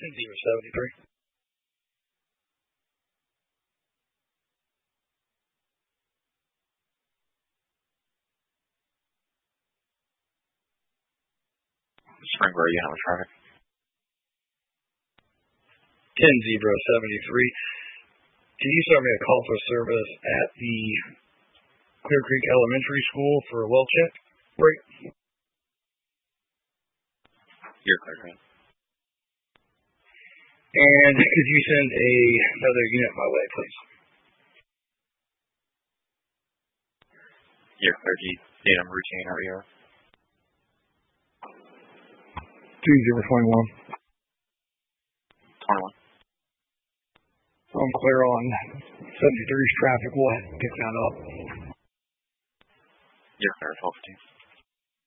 10-073. Springboro, you have traffic. 10-073. Can you start me a call for service at the Clear Creek Elementary School for a well check break? You're clear, man. And could you send another unit my way, please? You're clear. Do you need them routine or ER? 2021. 21. I'm clear on 73's traffic. We'll have to pick that up. You're clear, 1215.